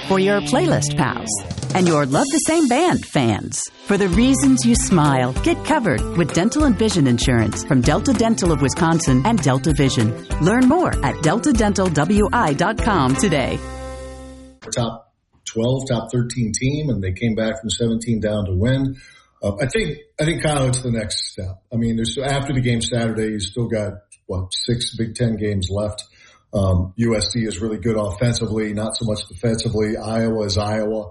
for your playlist pals and your love the same band fans. For the reasons you smile, get covered with dental and vision insurance from Delta Dental of Wisconsin and Delta Vision. Learn more at deltadentalwi.com today. Top 12, top 13 team, and they came back from 17 down to win. I think Kyle, it's the next step. I mean, there's after the game Saturday, you still got 6 Big Ten games left. USC is really good offensively, not so much defensively. Iowa is Iowa.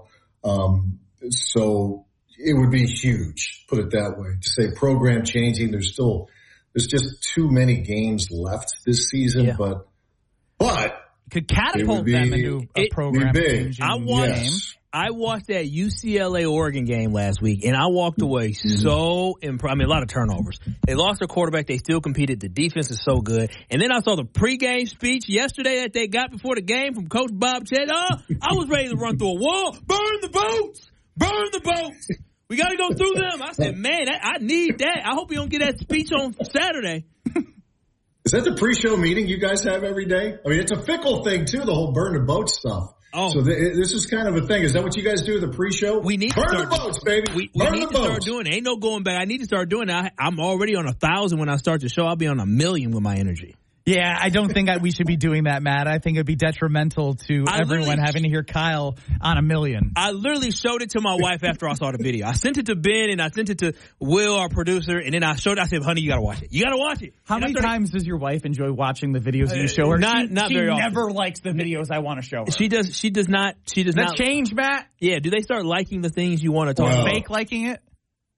So it would be huge, put it that way, to say program changing. There's just too many games left this season, yeah. but could catapult them into a program changing game. I watched that UCLA-Oregon game last week, and I walked away so impressed. I mean, a lot of turnovers. They lost their quarterback. They still competed. The defense is so good. And then I saw the pregame speech yesterday that they got before the game from Coach Bob Chet. I was ready to run through a wall. Burn the boats! Burn the boats! We got to go through them. I said, man, I need that. I hope you don't get that speech on Saturday. Is that the pre-show meeting you guys have every day? I mean, it's a fickle thing, too, the whole burn the boat stuff. Oh. So this is kind of a thing. Is that what you guys do, the pre-show? We need burn to start the boats, baby. We burn need the to boats. start doing it. Ain't no going back. I need to start doing it. I'm already on 1,000 when I start the show. I'll be on 1,000,000 with my energy. Yeah, I don't think we should be doing that, Matt. I think it would be detrimental to everyone having to hear Kyle on 1,000,000. I literally showed it to my wife after I saw the video. I sent it to Ben and I sent it to Will, our producer, and then I said, honey, you got to watch it. You got to watch it. How many times does your wife enjoy watching the videos you show her? Not very often. She never likes the videos I want to show her. She does not. Does that change, Matt? Yeah, do they start liking the things you want to talk about? Fake liking it?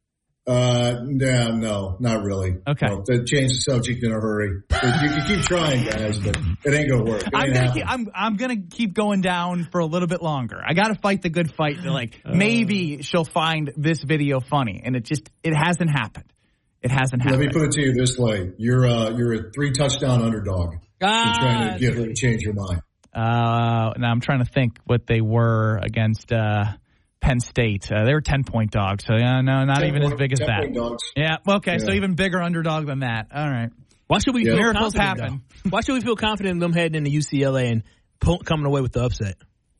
No, not really. Okay. No, change the subject in a hurry. You can keep trying, guys, but it ain't gonna work. I'm gonna keep going down for a little bit longer. I gotta fight the good fight to maybe she'll find this video funny, and it hasn't happened. It hasn't happened. Let me put it to you this way: you're a 3-touchdown underdog. You're trying to get her to change your mind. Now I'm trying to think what they were against. Penn State. They were 10-point dogs, so not even as big as that. Dogs. Yeah, okay, so even bigger underdog than that. All right. Why should we feel miracles confident, happen? Why should we feel confident in them heading into UCLA and coming away with the upset?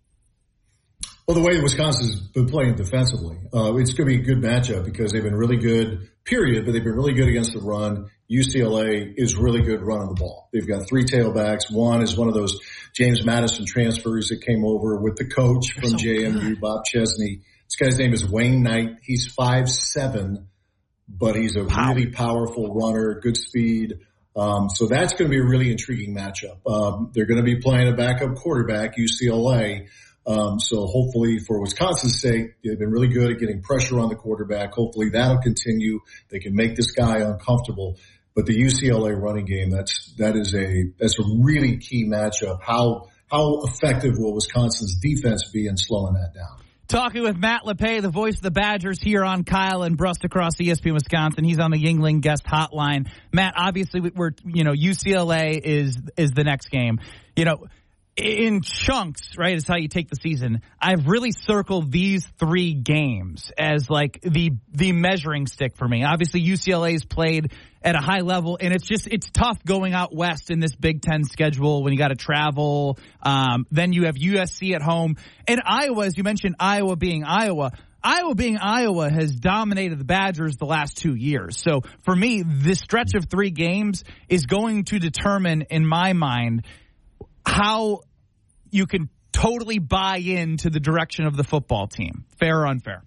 Well, the way Wisconsin's been playing defensively, it's going to be a good matchup because they've been really good, period, but they've been really good against the run. UCLA is really good running the ball. They've got 3 tailbacks. One is one of those James Madison transfers that came over with the coach from JMU, Bob Chesney. This guy's name is Wayne Knight. He's 5'7", but he's a really powerful runner, good speed. So that's going to be a really intriguing matchup. They're going to be playing a backup quarterback, UCLA. So hopefully for Wisconsin's sake, they've been really good at getting pressure on the quarterback. Hopefully that'll continue. They can make this guy uncomfortable. But the UCLA running game, that's a really key matchup. How effective will Wisconsin's defense be in slowing that down? Talking with Matt LePay, the voice of the Badgers here on Kyle and Brust across ESPN Wisconsin. He's on the Yuengling guest hotline. Matt, obviously UCLA is the next game. In chunks, right, is how you take the season. I've really circled these 3 games as the measuring stick for me. Obviously, UCLA's played at a high level, and it's tough going out west in this Big Ten schedule when you got to travel. Then you have USC at home. And Iowa, as you mentioned, Iowa being Iowa has dominated the Badgers the last 2 years. So for me, this stretch of 3 games is going to determine, in my mind, how you can totally buy into the direction of the football team. Fair or unfair?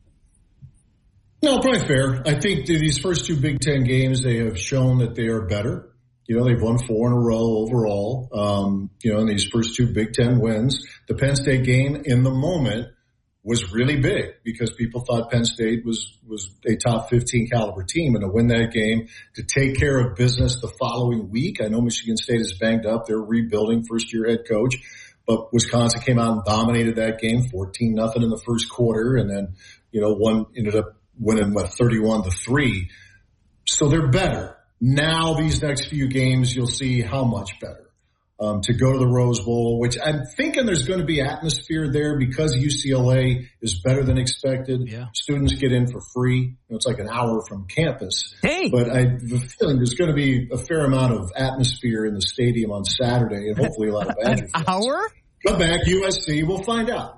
No, probably fair. I think these first 2 Big Ten games, they have shown that they are better. They've won 4 in a row overall. In these first 2 Big Ten wins, the Penn State game in the moment was really big because people thought Penn State was a top 15 caliber team, and to win that game, to take care of business the following week. I know Michigan State is banged up. They're rebuilding, first-year head coach. But Wisconsin came out and dominated that game, 14-0 in the first quarter, and then, one ended up winning, 31-3. So they're better. Now these next few games, you'll see how much better. To go to the Rose Bowl, which I'm thinking there's going to be atmosphere there because UCLA is better than expected. Yeah. Students get in for free. It's like an hour from campus. Hey. But I have a feeling there's going to be a fair amount of atmosphere in the stadium on Saturday, and hopefully a lot of Badger fans. Hour? Come back, USC. We'll find out.